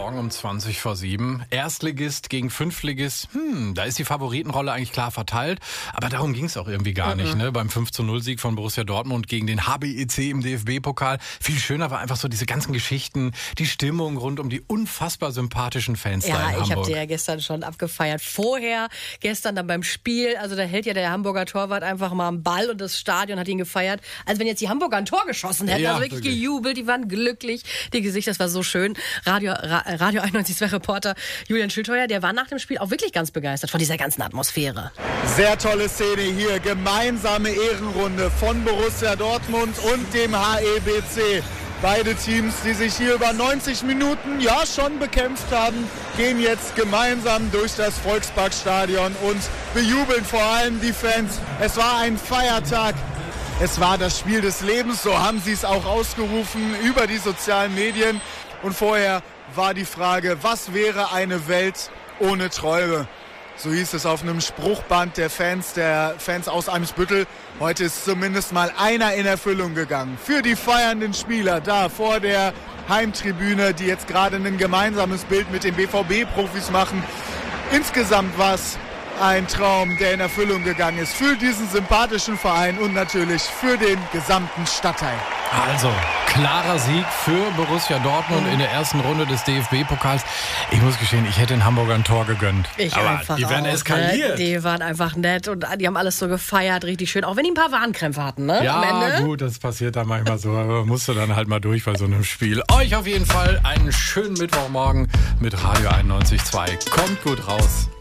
Morgen um 7:20. Erstligist gegen Fünftligist. Da ist die Favoritenrolle eigentlich klar verteilt. Aber darum ging es auch irgendwie gar nicht. Ne? Beim 5:0-Sieg von Borussia Dortmund gegen den HBEC im DFB-Pokal. Viel schöner war einfach so diese ganzen Geschichten, die Stimmung rund um die unfassbar sympathischen Fans da in Hamburg. Ja, ich habe die ja gestern schon abgefeiert. Vorher, gestern dann beim Spiel, also da hält ja der Hamburger Torwart einfach mal einen Ball und das Stadion hat ihn gefeiert, als wenn jetzt die Hamburger ein Tor geschossen hätten. Ja, also wirklich gejubelt, die waren glücklich. Die Gesichter, das war so schön. Radio 91 Reporter Julian Schildheuer, der war nach dem Spiel auch wirklich ganz begeistert von dieser ganzen Atmosphäre. Sehr tolle Szene hier, gemeinsame Ehrenrunde von Borussia Dortmund und dem HEBC. Beide Teams, die sich hier über 90 Minuten schon bekämpft haben, gehen jetzt gemeinsam durch das Volksparkstadion und bejubeln vor allem die Fans. Es war ein Feiertag. Es war das Spiel des Lebens, so haben sie es auch ausgerufen über die sozialen Medien. Und vorher war die Frage, was wäre eine Welt ohne Träume? So hieß es auf einem Spruchband der Fans aus Eimsbüttel. Heute ist zumindest mal einer in Erfüllung gegangen. Für die feiernden Spieler da vor der Heimtribüne, die jetzt gerade ein gemeinsames Bild mit den BVB-Profis machen. Insgesamt war es ein Traum, der in Erfüllung gegangen ist für diesen sympathischen Verein und natürlich für den gesamten Stadtteil. Also, klarer Sieg für Borussia Dortmund in der ersten Runde des DFB-Pokals. Ich muss gestehen, ich hätte den Hamburger ein Tor gegönnt. Aber die werden eskaliert. Die waren einfach nett und die haben alles so gefeiert, richtig schön. Auch wenn die ein paar Warenkrämpfe hatten, ne? Ja, am Ende. Gut, das passiert dann manchmal so. Aber musst du dann halt mal durch bei so einem Spiel. Euch auf jeden Fall einen schönen Mittwochmorgen mit Radio 91.2. Kommt gut raus.